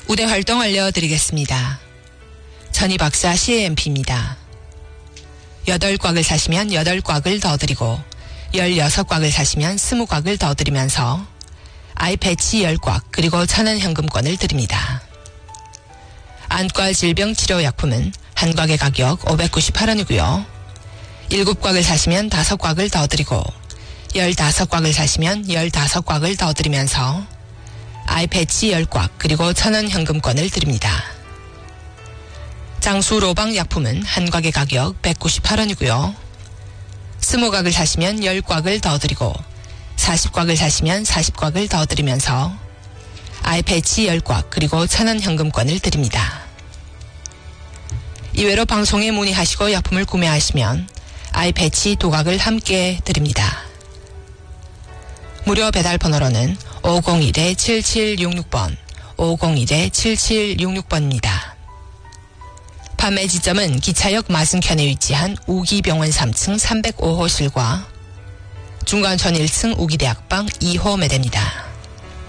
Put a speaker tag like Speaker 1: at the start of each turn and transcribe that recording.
Speaker 1: 우대 활동 알려드리겠습니다. 전희 박사 CAMP입니다. 8곽을 사시면 8곽을 더 드리고 16곽을 사시면 20곽을 더 드리면서 아이패치 10곽 그리고 1,000원 현금권을 드립니다. 안과 질병치료약품은 한 곽의 가격 598원이고요. 7곽을 사시면 5곽을 더 드리고 15곽을 사시면 15곽을 더 드리면서 아이패치 10곽 그리고 1,000원 현금권을 드립니다. 장수 로방 약품은 한 곽의 가격 198원이고요. 20곽을 사시면 10곽을 더 드리고 40곽을 사시면 40곽을 더 드리면서 아이패치 10곽 그리고 1,000원 현금권을 드립니다. 이외로 방송에 문의하시고 약품을 구매하시면 아이패치 2곽을 함께 드립니다. 무료 배달 번호로는 501-7766번, 501-7766번입니다. 판매 지점은 기차역 맞은편에 위치한 우기병원 3층 305호실과 중간촌 1층 우기대학방 2호 매대입니다.